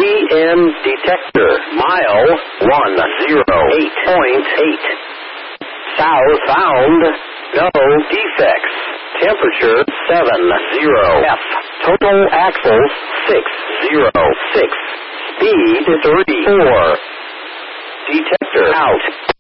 PM detector, mile 108.8. South found, no defects. Temperature 70 F. Total axles 606. Speed 34. Detector out.